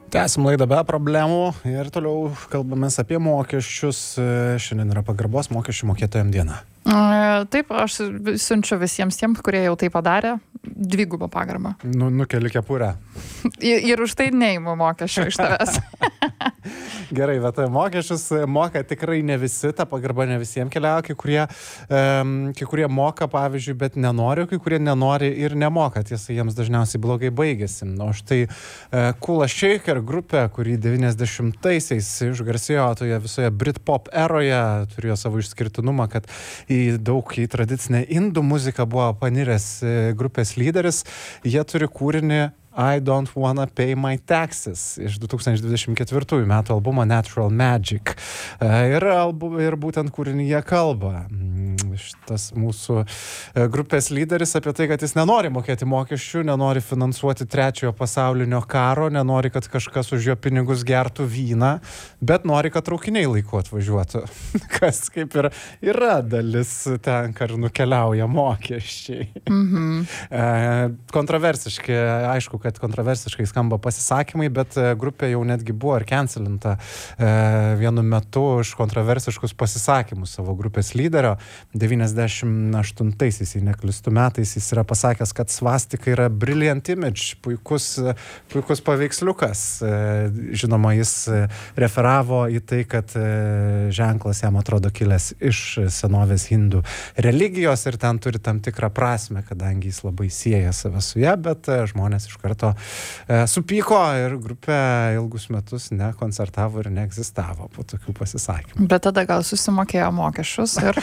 Tęsim laidą be problemų ir toliau kalbamės apie mokesčius. Šiandien yra pagarbos mokesčių mokėtojams diena. Taip, aš siunčiu visiems tiems, kurie jau tai padarė, dvigubą pagarbą. Nukeli kepurę. Ir už tai neimu mokesčio iš tavęs. Gerai, bet mokesčius moka tikrai ne visi, ta pagarba ne visiems keliauja, kai kurie moka, pavyzdžiui, bet nenori, kai kurie nenori ir nemoka, tiesa, jiems dažniausiai blogai baigėsi. O štai Kula Shaker grupė, kuri 90-aisiais išgarsėjo toje visoje Britpop eroje, turėjo savo išskirtinumą, kad į tradicinę indų muziką buvo paniręs grupės lyderis, jie turi kūrinį I Don't Wanna Pay My Taxes iš 2024 metų albumo Natural Magic. Ir būtent kūrinyje kalba šitas mūsų grupės lyderis apie tai, kad jis nenori mokėti mokesčių, nenori finansuoti trečiojo pasaulinio karo, nenori, kad kažkas už jo pinigus gertų vyną, bet nori, kad traukiniai laiku atvažiuotų. Kas kaip ir yra dalis ten, kur nukeliauja mokesčiai. Kontroversiški, aišku, kad kontroversiškai skamba pasisakymai, bet grupė jau netgi buvo ir cancelinta vienu metu už kontroversiškus pasisakymus savo grupės lyderio. 98-aisiais, jei neklystu metais, jis yra pasakęs, kad svastika yra brilliant image, puikus paveiksliukas. Žinoma, jis referavo į tai, kad ženklas jam atrodo kilęs iš senovės hindų religijos ir ten turi tam tikrą prasmę, kadangi jis labai sieja save su ja, bet žmonės iš karto supyko ir grupė ilgus metus nekoncertavo ir neegzistavo po tokių pasisakymų. Bet tada gal susimokėjo mokesčius ir...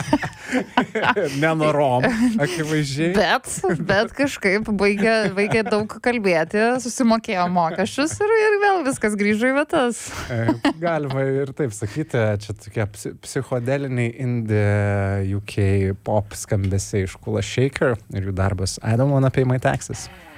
Nenorom, akivaizdžiai. Bet kažkaip baigė daug kalbėti, susimokėjo mokesčius ir vėl viskas grįžo į vietas. Galima ir taip sakyti, čia tokie psichodeliniai indie UK pop skambesiai iš Kula Shaker ir jų darbas I Don't Wanna Pay My Taxes.